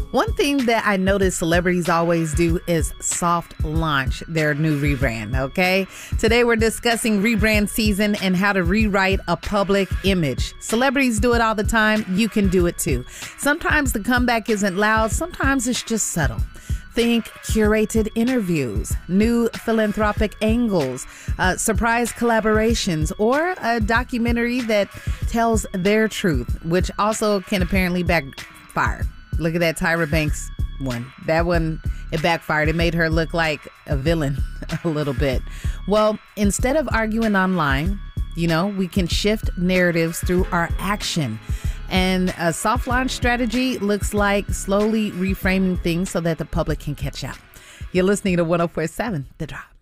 One thing that I notice celebrities always do is soft launch their new rebrand, okay? Today we're discussing rebrand season and how to rewrite a public image. Celebrities do it all the time. You can do it too. Sometimes the comeback isn't loud. Sometimes it's just subtle. Think curated interviews, new philanthropic angles, surprise collaborations, or a documentary that tells their truth, which also can apparently backfire. Look at that Tyra Banks one. That one, it backfired. It made her look like a villain a little bit. Well, instead of arguing online, we can shift narratives through our action. And a soft launch strategy looks like slowly reframing things so that the public can catch up. You're listening to 104.7 The Drop.